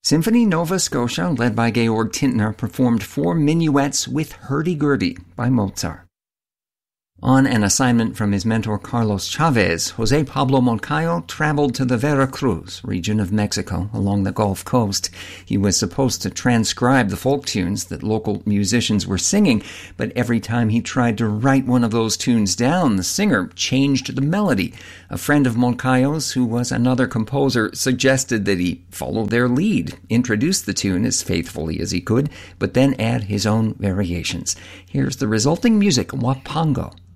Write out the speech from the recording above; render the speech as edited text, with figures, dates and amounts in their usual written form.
Symphony Nova Scotia, led by Georg Tintner, performed 4 minuets with Hurdy-Gurdy by Mozart. On an assignment from his mentor Carlos Chavez, José Pablo Moncayo traveled to the Veracruz region of Mexico along the Gulf Coast. He was supposed to transcribe the folk tunes that local musicians were singing, but every time he tried to write one of those tunes down, the singer changed the melody. A friend of Moncayo's, who was another composer, suggested that he follow their lead, introduce the tune as faithfully as he could, but then add his own variations. Here's the resulting music, Huapango.